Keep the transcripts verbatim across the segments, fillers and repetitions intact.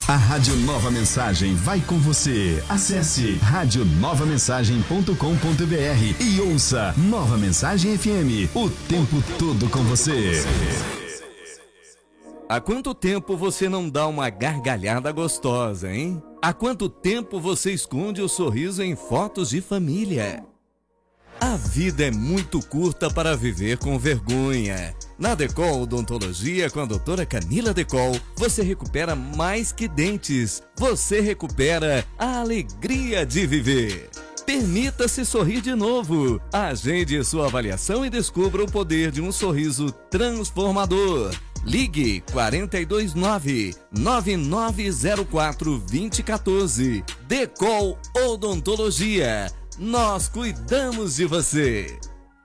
A Rádio Nova Mensagem vai com você. Acesse rádio nova mensagem ponto com ponto br e ouça Nova Mensagem F M, o tempo todo com você. Há quanto tempo você não dá uma gargalhada gostosa, hein? Há quanto tempo você esconde o sorriso em fotos de família? A vida é muito curta para viver com vergonha. Na Decol Odontologia, com a doutora Camila Decol, você recupera mais que dentes. Você recupera a alegria de viver. Permita-se sorrir de novo. Agende sua avaliação e descubra o poder de um sorriso transformador. Ligue quatro dois nove, nove nove zero quatro, dois zero um quatro. Decol Odontologia. Nós cuidamos de você.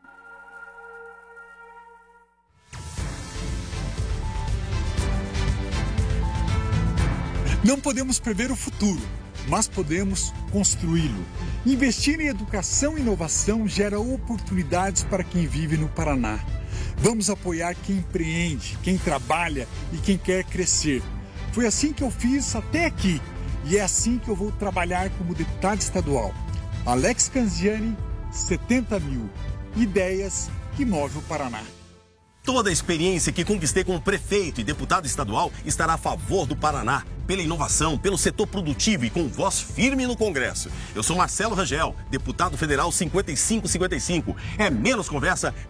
Não podemos prever o futuro, mas podemos construí-lo. Investir em educação e inovação gera oportunidades para quem vive no Paraná. Vamos apoiar quem empreende, quem trabalha e quem quer crescer. Foi assim que eu fiz até aqui e é assim que eu vou trabalhar como deputado estadual. Alex Canziani, setenta mil. Ideias que movem o Paraná. Toda a experiência que conquistei como prefeito e deputado estadual estará a favor do Paraná, pela inovação, pelo setor produtivo e com voz firme no Congresso. Eu sou Marcelo Rangel, deputado federal cinquenta e cinco cinquenta e cinco. É menos conversa,